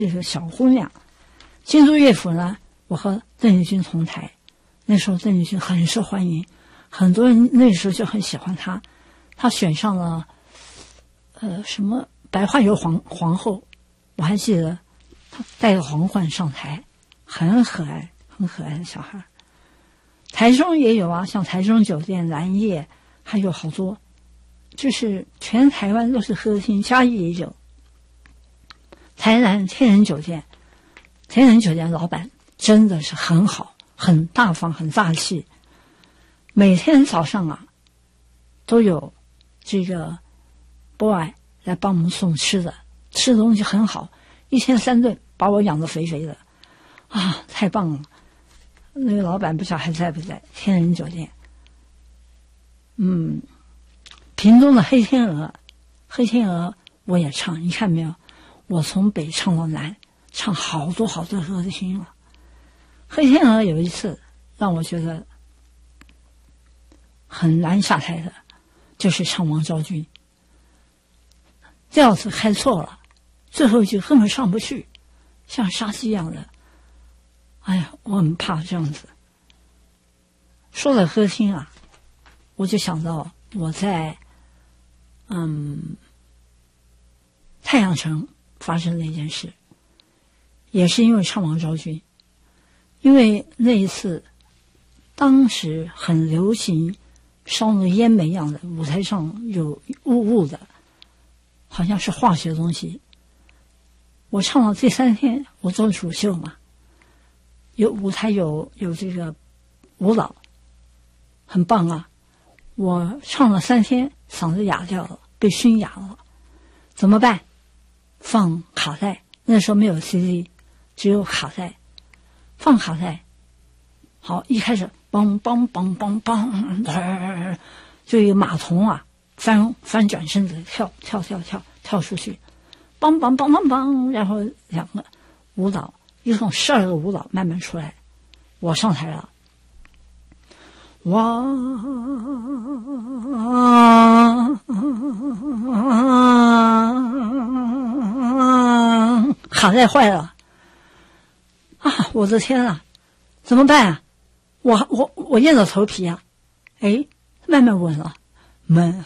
这个小姑娘。京都乐府呢，我和邓丽君同台，那时候邓丽君很受欢迎，很多人那时候就很喜欢她。她选上了什么白花油皇后，我还记得她戴着皇冠上台，很可爱的小孩。台中也有啊，像台中酒店、蓝叶，还有好多，就是全台湾都是歌厅，嘉义也有。台南天人酒店老板真的是很好，很大方，很大气。每天早上啊，都有这个 boy 来帮我们送吃的，吃的东西很好，一天3顿，把我养得肥肥的，啊，太棒了！那个老板不知道还在不在？天人酒店。屏东的黑天鹅我也唱，你看没有？我从北唱到南，唱好多歌厅了。黑天鹅有一次让我觉得很难下台的，就是唱王昭君，调子开错了，最后一句根本上不去，像沙溪一样的。哎呀，我很怕这样子。说到歌厅啊，我就想到我在太阳城发生的一件事，也是因为唱王昭君。因为那一次当时很流行烧那个烟煤一样的，舞台上有雾的，好像是化学东西。我唱到第3天，我做主秀嘛，舞台有这个舞蹈，很棒啊。我唱了3天，嗓子哑掉了，被熏哑了，怎么办？放卡带，那时候没有 CD， 只有卡带，放卡带。好，一开始梆梆梆梆梆，就一个马童啊，翻转身子跳出去，梆梆梆梆梆，然后2个舞蹈，一共12个舞蹈慢慢出来，我上台了。哇，卡带坏了啊！我的天啊，怎么办啊？我硬着头皮啊，哎，慢慢稳了，门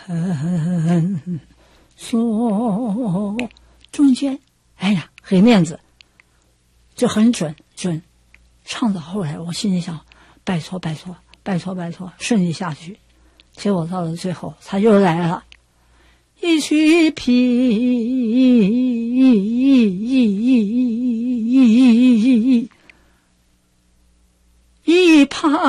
锁中间，哎呀，给面子，就很准。唱到后来，我心里想，拜托，顺利下去。结果到了最后，他又来了，一曲琵一帕。